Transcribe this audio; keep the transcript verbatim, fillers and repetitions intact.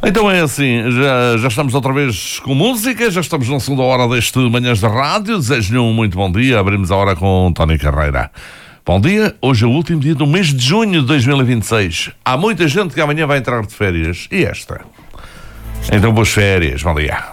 Então é assim, já, já estamos outra vez com música, já estamos na segunda hora deste Manhãs da Rádio. Desejo-lhe um muito bom dia. Abrimos a hora com Tony Carreira. Bom dia, hoje é o último dia do mês de junho de dois mil e vinte e seis. Há muita gente que amanhã vai entrar de férias. E esta? Então, boas férias, bom dia.